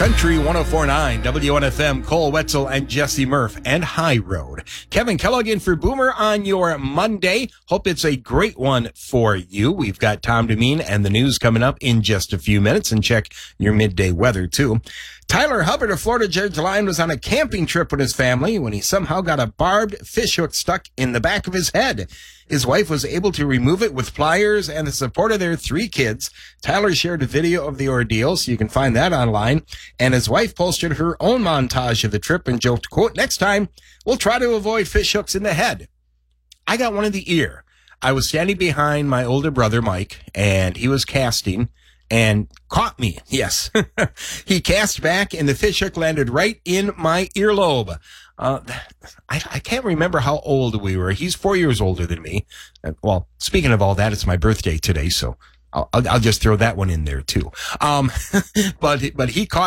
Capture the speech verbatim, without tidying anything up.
Country one oh four point nine, W N F M, Cole Wetzel and Jesse Murph, and High Road. Kevin Kellogg in for Boomer on your Monday. Hope it's a great one for you. We've got Tom Demeen and the news coming up in just a few minutes, and check your midday weather too. Tyler Hubbard of Florida Georgia Line was on a camping trip with his family when he somehow got a barbed fish hook stuck in the back of his head. His wife was able to remove it with pliers and the support of their three kids. Tyler shared a video of the ordeal, so you can find that online. And his wife posted her own montage of the trip and joked, quote, "Next time, we'll try to avoid fish hooks in the head." I got one in the ear. I was standing behind my older brother, Mike, and he was casting and caught me. Yes. He cast back and the fish hook landed right in my earlobe. Uh, I, I can't remember how old we were. He's four years older than me. Uh, well, speaking of all that, it's my birthday today, so I'll, I'll just throw that one in there too. Um, but, but he caught